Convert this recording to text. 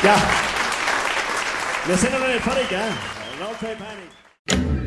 Ja. Vi sender den i Farika. No Panic.